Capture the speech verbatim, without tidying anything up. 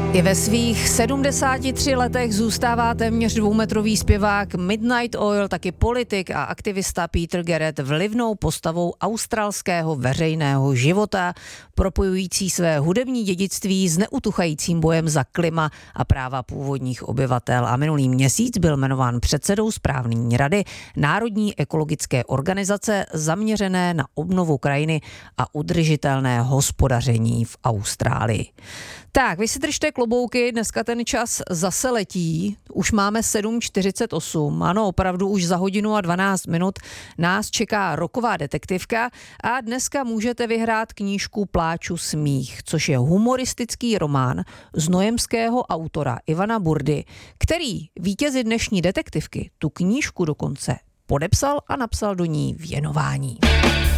I ve svých sedmdesáti třech letech zůstává téměř dvoumetrový zpěvák Midnight Oil, taky politik a aktivista Peter Garrett vlivnou postavou australského veřejného života, propojující své hudební dědictví s neutuchajícím bojem za klima a práva původních obyvatel. A minulý měsíc byl jmenován předsedou správní rady Národní ekologické organizace zaměřené na obnovu krajiny a udržitelné hospodaření v Austrálii. Tak, vy si držte klobouky, dneska ten čas zase letí, už máme sedm čtyřicet osm, ano, opravdu už za hodinu a dvanáct minut nás čeká roková detektivka a dneska můžete vyhrát knížku Pláču smích, což je humoristický román znojemského autora Ivana Burdy, který vítězi dnešní detektivky tu knížku dokonce podepsal a napsal do ní věnování.